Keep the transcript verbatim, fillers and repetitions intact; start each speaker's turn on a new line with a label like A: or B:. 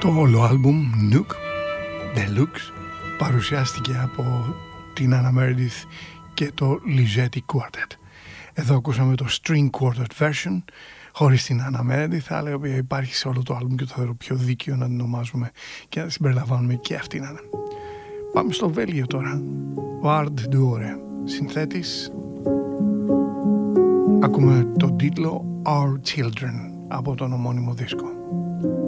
A: Το όλο άλμπουμ Nook Deluxe παρουσιάστηκε από την Anna Meredith και το Ligeti Quartet. Εδώ ακούσαμε το String Quartet version χωρίς την Anna Meredith, αλλά η οποία υπάρχει σε όλο το άλμπουμ και το θεωρώ πιο δίκαιο να την ονομάζουμε και να την συμπεριλαμβάνουμε και αυτήν. Πάμε στο Βέλγιο τώρα. Ο Ard Duore, συνθέτης. Ακούμε τον τίτλο Our Children από τον ομώνυμο δίσκο.